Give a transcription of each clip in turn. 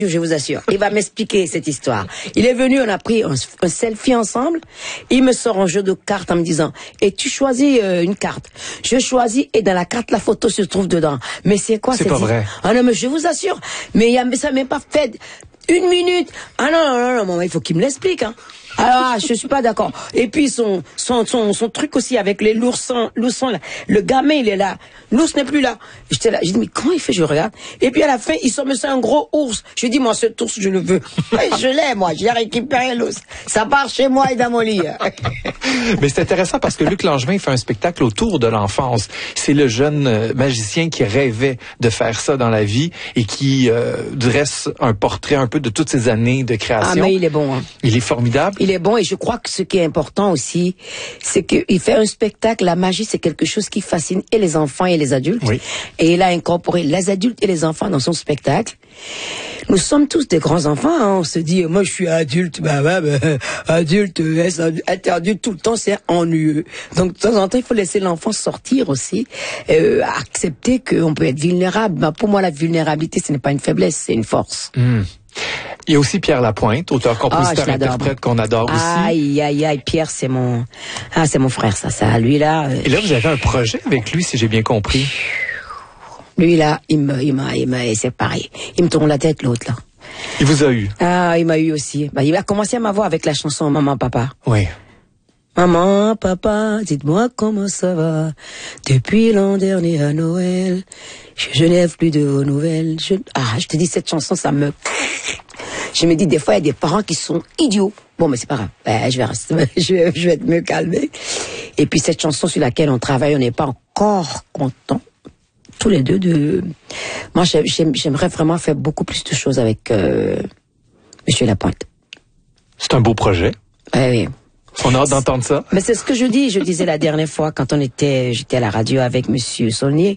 Je vous assure. Il va m'expliquer cette histoire. Il est venu, on a pris un selfie ensemble. Il me sort un jeu de cartes en me disant, et tu choisis une carte. Je choisis et dans la carte, la photo se trouve dedans. Mais c'est quoi? C'est pas vrai. Ah non, mais je vous assure. Mais ça m'a même pas fait 1 minute. Ah non, il faut qu'il me l'explique, hein. Ah, je suis pas d'accord. Et puis son truc aussi avec les l'oursons là. Le gamin, il est là. L'ours n'est plus là. J'étais là, j'ai dit mais comment il fait? Je regarde. Et puis à la fin, il me sort un gros ours. Je dis moi cet ours, je le veux. Je l'ai moi, j'ai récupéré l'ours. Ça part chez moi et dans mon lit. Mais c'est intéressant parce que Luc Langevin fait un spectacle autour de l'enfance. C'est le jeune magicien qui rêvait de faire ça dans la vie et qui dresse un portrait un peu de toutes ces années de création. Ah mais il est bon. Hein. Il est formidable. Il est bon et je crois que ce qui est important aussi, c'est qu'il fait un spectacle. La magie, c'est quelque chose qui fascine et les enfants et les adultes. Oui. Et il a incorporé les adultes et les enfants dans son spectacle. Nous sommes tous des grands enfants. Hein. On se dit, moi je suis adulte, adulte, être adulte tout le temps, c'est ennuyeux. Donc de temps en temps, il faut laisser l'enfant sortir aussi, accepter qu'on peut être vulnérable. Ben, pour moi, la vulnérabilité, ce n'est pas une faiblesse, c'est une force. Il y a aussi Pierre Lapointe, auteur, compositeur, interprète qu'on adore aussi. Aïe, Pierre, c'est mon frère, ça, lui là. Et là, vous avez un projet avec lui, si j'ai bien compris. Lui là, c'est pareil. Il me tourne la tête, l'autre là. Il vous a eu. Ah, il m'a eu aussi. Bah, il a commencé à m'avoir avec la chanson Maman, Papa. Oui. Maman, papa, dites-moi comment ça va. Depuis l'an dernier à Noël, je n'ai plus de vos nouvelles. Je te dis, cette chanson, je me dis, des fois, il y a des parents qui sont idiots. Bon, mais c'est pas grave. Je vais me calmer. Et puis, cette chanson sur laquelle on travaille, on n'est pas encore contents. Tous les deux moi, j'aimerais vraiment faire beaucoup plus de choses avec, Monsieur Lapointe. C'est un beau projet. Oui. On a hâte d'entendre ça. Mais c'est ce que je disais la dernière fois quand j'étais à la radio avec Monsieur Saulnier.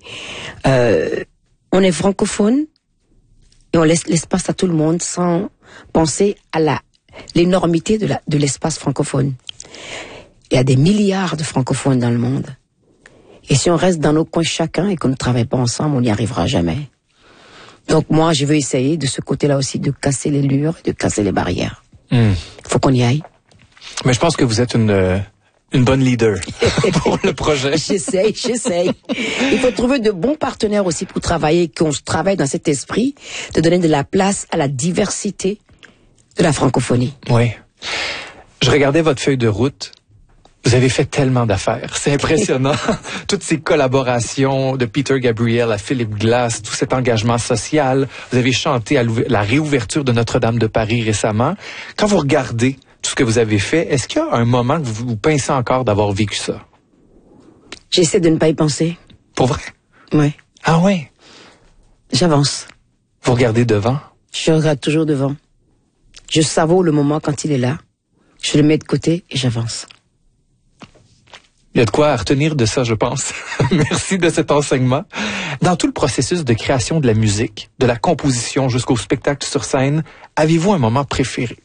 On est francophone et on laisse l'espace à tout le monde sans penser à l'énormité de l'espace francophone. Il y a des milliards de francophones dans le monde. Et si on reste dans nos coins chacun et qu'on ne travaille pas ensemble, on n'y arrivera jamais. Donc moi, je veux essayer de ce côté-là aussi de casser les murs, de casser les barrières. Faut qu'on y aille. Mais je pense que vous êtes une bonne leader pour le projet. J'essaye. Il faut trouver de bons partenaires aussi pour travailler, qu'on travaille dans cet esprit de donner de la place à la diversité de la francophonie. Oui. Je regardais votre feuille de route. Vous avez fait tellement d'affaires. C'est impressionnant. Toutes ces collaborations de Peter Gabriel à Philippe Glass, tout cet engagement social. Vous avez chanté à la réouverture de Notre-Dame de Paris récemment. Quand vous regardez tout ce que vous avez fait, est-ce qu'il y a un moment que vous pensez encore d'avoir vécu ça? J'essaie de ne pas y penser. Pour vrai? Oui. Ah ouais? J'avance. Vous regardez devant? Je regarde toujours devant. Je savoure le moment quand il est là. Je le mets de côté et j'avance. Il y a de quoi à retenir de ça, je pense. Merci de cet enseignement. Dans tout le processus de création de la musique, de la composition jusqu'au spectacle sur scène, avez-vous un moment préféré?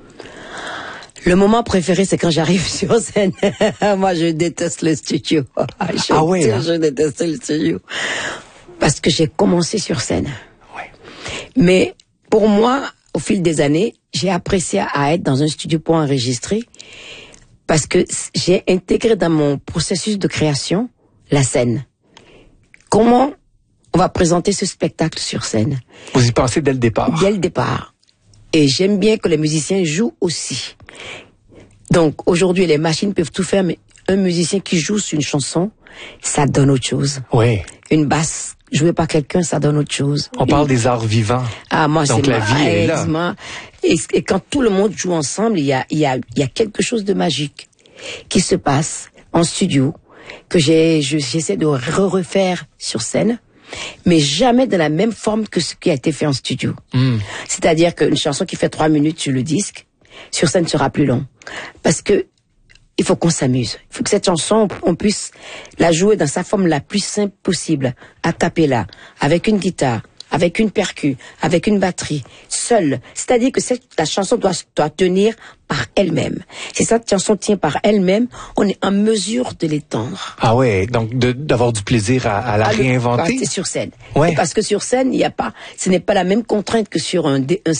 Le moment préféré, c'est quand j'arrive sur scène. Moi, je déteste le studio. Je déteste le studio. Parce que j'ai commencé sur scène. Ouais. Mais pour moi, au fil des années, j'ai apprécié à être dans un studio pour enregistrer. Parce que j'ai intégré dans mon processus de création la scène. Comment on va présenter ce spectacle sur scène? Vous y pensez dès le départ? Dès le départ. Et j'aime bien que les musiciens jouent aussi. Donc aujourd'hui, les machines peuvent tout faire, mais un musicien qui joue sur une chanson, ça donne autre chose. Oui. Une basse jouée par quelqu'un, ça donne autre chose. On parle des arts vivants. Ah, moi, donc la vie est là. Et quand tout le monde joue ensemble, il y a quelque chose de magique qui se passe en studio que j'essaie de refaire sur scène, mais jamais de la même forme que ce qui a été fait en studio. C'est-à-dire qu'une chanson qui fait 3 minutes sur le disque, sur scène sera plus long. Parce que il faut qu'on s'amuse. Il faut que cette chanson, on puisse la jouer dans sa forme la plus simple possible, a cappella, avec une guitare, avec une percu, avec une batterie, seule. C'est-à-dire que la chanson doit tenir par elle-même. Si cette chanson tient par elle-même, on est en mesure de l'étendre. Ah ouais, donc d'avoir du plaisir à la réinventer. C'est sur scène. Ouais. Parce que sur scène, ce n'est pas la même contrainte que sur un